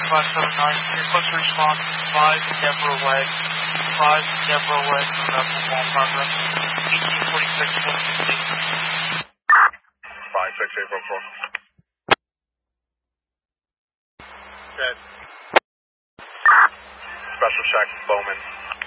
579, request response 5 Deborah Way. 5 Deborah Way from Level 1 progress. 1846 160. 56844. Good. Special check, Bowman.